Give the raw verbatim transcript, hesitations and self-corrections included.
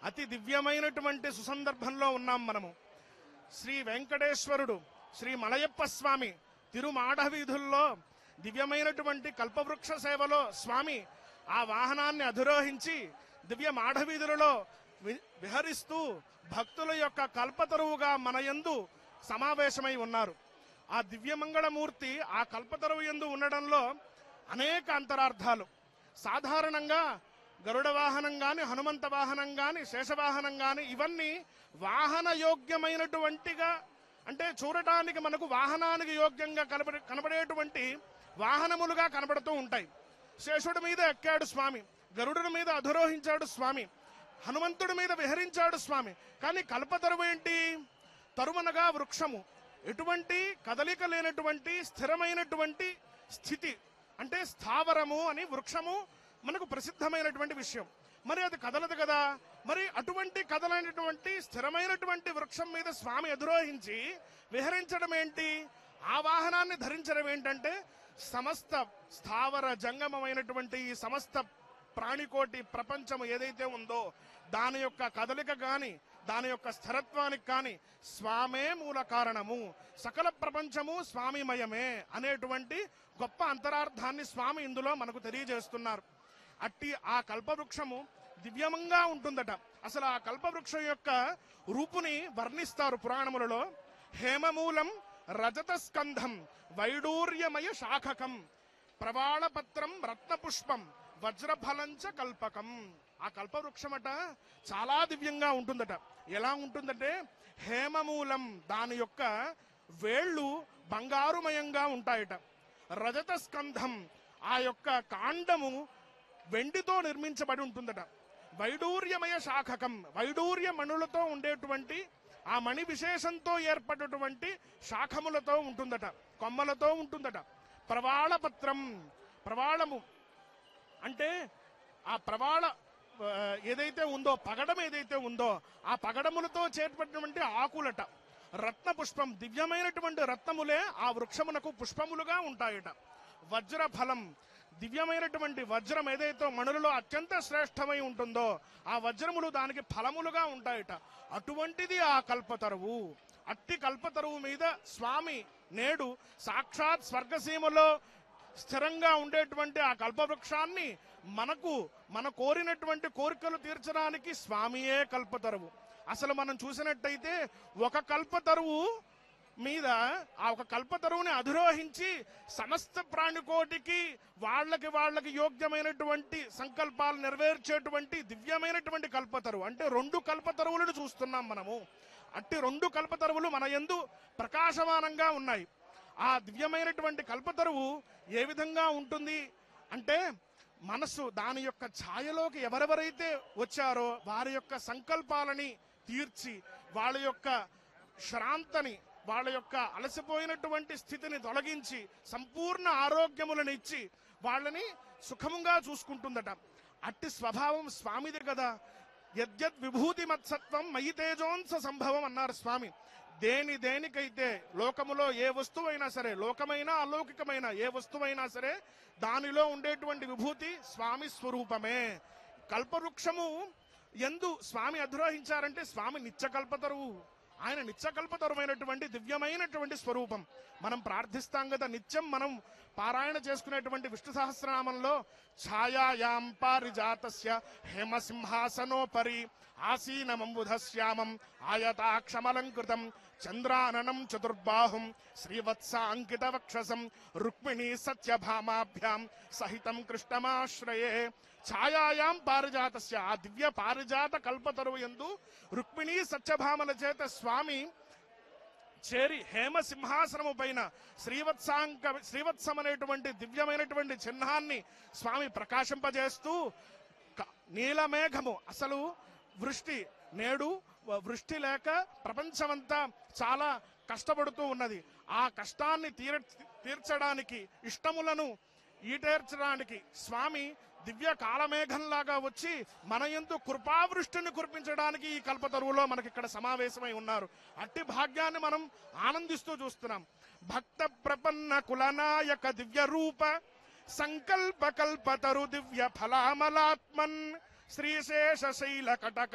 అతి దివ్యమైనటువంటి సుసందర్భంలో ఉన్నాం మనము. శ్రీ వెంకటేశ్వరుడు శ్రీ మలయప్ప స్వామి తిరుమాడ వీధుల్లో దివ్యమైనటువంటి కల్పవృక్ష సేవలో స్వామి ఆ వాహనాన్ని అధిరోహించి దివ్య మాఢవీధులలో విహరిస్తూ భక్తుల యొక్క కల్పతరువుగా మన యందు సమావేశమై ఉన్నారు. ఆ దివ్యమంగళమూర్తి ఆ కల్పతరువు యందు ఉండడంలో అనేక అంతరార్థాలు. సాధారణంగా గరుడ వాహనం గాని, హనుమంత వాహనం గాని, శేషవాహనం గాని ఇవన్నీ వాహన యోగ్యమైనటువంటిగా, అంటే చూడటానికి మనకు వాహనానికి యోగ్యంగా కనబడే కనబడేటువంటి వాహనములుగా కనబడుతూ ఉంటాయి. శేషుడి మీద ఎక్కాడు స్వామి, గరుడుడి మీద అధిరోహించాడు స్వామి, హనుమంతుడి మీద విహరించాడు స్వామి. కానీ కల్పతరువు ఏంటి? తరువనగా వృక్షము, ఎటువంటి కదలిక లేనటువంటి స్థిరమైనటువంటి స్థితి, అంటే స్థావరము అని వృక్షము మనకు ప్రసిద్ధమైనటువంటి విషయం. మరి అది కదలదు కదా. మరి అటువంటి కదలైనటువంటి స్థిరమైనటువంటి వృక్షం మీద స్వామి అధిరోహించి విహరించడం ఏంటి? ఆ వాహనాన్ని ధరించడం ఏంటంటే సమస్త స్థావర జంగమమైనటువంటి ఈ సమస్త ప్రాణికోటి ప్రపంచం ఏదైతే ఉందో దాని యొక్క కదలిక గాని, దాని యొక్క స్థిరత్వానికి కానీ స్వామే మూల కారణము, సకల ప్రపంచము స్వామిమయమే అనేటువంటి గొప్ప అంతరార్థాన్ని స్వామి ఇందులో మనకు తెలియజేస్తున్నారు. అట్టి ఆ కల్పవృక్షము దివ్యమంగా ఉంటుందట. అసలు ఆ కల్పవృక్షం యొక్క రూపుని వర్ణిస్తారు పురాణములలో. హేమమూలం రజత స్కంధం వైడూర్యమయ శాఖకం ప్రవాళపత్రం రత్నపుష్పం వజ్రఫలంచ కల్పకం. ఆ కల్పవృక్షమట చాలా దివ్యంగా ఉంటుందట. ఎలా ఉంటుందంటే హేమమూలం, దాని యొక్క వేళ్లు బంగారుమయంగా ఉంటాయట. రజత స్కంధం, ఆ యొక్క కాండము వెండితో నిర్మించబడి ఉంటుందట. వైడూర్యమయ శాఖకం, వైడూర్య మణులతో ఉండేటువంటి ఆ మణి విశేషంతో ఏర్పడినటువంటి శాఖములతో ఉంటుందట, కొమ్మలతో ఉంటుందట. ప్రవాళపత్రం, ప్రవాళము అంటే ఆ ప్రవాళ ఏదైతే ఉందో, పగడం ఏదైతే ఉందో ఆ పగడములతో చేర్పడినటువంటి ఆకులట. రత్న పుష్పం, దివ్యమైనటువంటి రత్నములే ఆ వృక్షమునకు పుష్పములుగా ఉంటాయట. వజ్ర ఫలం, దివ్యమైనటువంటి వజ్రం ఏదైతే మణులలో అత్యంత శ్రేష్టమై ఉంటుందో ఆ వజ్రములు దానికి ఫలములుగా ఉంటాయట. అటువంటిది ఆ కల్పతరువు. అట్టి కల్పతరువు మీద స్వామి నేడు సాక్షాత్ స్వర్గసీమలో స్థిరంగా ఉండేటువంటి ఆ కల్పవృక్షాన్ని మనకు మన కోరినటువంటి కోరికలు తీర్చడానికి స్వామియే కల్పతరువు. అసలు మనం చూసినట్టయితే ఒక కల్పతరువు మీద ఆ ఒక కల్పతరువుని అధిరోహించి సమస్త ప్రాణికోటికి వాళ్ళకి వాళ్ళకి యోగ్యమైనటువంటి సంకల్పాలు నెరవేర్చేటువంటి దివ్యమైనటువంటి కల్పతరువు. అంటే రెండు కల్పతరువులను చూస్తున్నాం మనము. అట్టి రెండు కల్పతరువులు మన యందు ప్రకాశమానంగా ఉన్నాయి. ఆ దివ్యమైనటువంటి కల్పతరువు ఏ విధంగా ఉంటుంది అంటే మనస్సు దాని యొక్క ఛాయలోకి ఎవరెవరైతే వచ్చారో వారి యొక్క సంకల్పాలని తీర్చి, వాళ్ళ యొక్క శ్రాంతని, వాళ్ళ యొక్క అలసిపోయినటువంటి స్థితిని తొలగించి సంపూర్ణ ఆరోగ్యములను ఇచ్చి వాళ్ళని సుఖముగా చూసుకుంటుందట. అట్టి స్వభావం స్వామిది కదా. యద్యద్ విభూతి మత్సత్వం మయి తేజోంస సంభవం అన్నారు స్వామి. దేని దేనికైతే లోకములో ఏ వస్తువైనా సరే, లోకమైనా అలౌకికమైన ఏ వస్తువైనా సరే దానిలో ఉండేటువంటి విభూతి స్వామి స్వరూపమే. కల్పవృక్షము ఎందు స్వామి అధిరోహించారంటే స్వామి నిత్యకల్పతరువు. ఆయన నిత్యకల్పతరువైనటువంటి దివ్యమైనటువంటి స్వరూపం. మనం ప్రార్థిస్తాం కదా నిత్యం, మనం పారాయణ చేసుకునేటువంటి విష్ణు సహస్రనామంలో ఛాయాయాం పారిజాతస్య హేమసింహాసనోపరి ఆసీనమంబుధశ్యామం ఆయతాక్షమలంకృతం చంద్రాననం చతుర్బాహుం శ్రీవత్స అంకిత వక్షసం రుక్మిణీ సత్యభామాభ్యాం సహితం కృష్ణమాశ్రయే. ఛాయాయాం పారిజాతస్య, ఆ దివ్య పారిజాత కల్పతరువు యందు రుక్మిణీ సత్యభామల చేత స్వామి చేరి హేమ సింహాసనము పైన శ్రీవత్సాంక శ్రీవత్సం అనేటువంటి దివ్యమైనటువంటి చిహ్నాన్ని స్వామి ప్రకాశింపజేస్తూ నీలమేఘము, అసలు వృష్టి నేడు వృష్టి లేక ప్రపంచమంతా చాలా కష్టపడుతూ ఉన్నది. ఆ కష్టాన్ని తీర తీర్చడానికి ఇష్టములను ఈటేర్చడానికి స్వామి దివ్య కాలమేఘంలాగా వచ్చి మన యందు కృపావృష్టిని కురిపించడానికి ఈ కల్పతరువులో మనకి ఇక్కడ సమావేశమై ఉన్నారు. అట్టి భాగ్యాన్ని మనం ఆనందిస్తూ చూస్తున్నాం. భక్త ప్రపన్న కులనాయక దివ్య రూప సంకల్ప కల్పతరు దివ్య ఫలామలాత్మన్ శ్రీశేష శైల కటక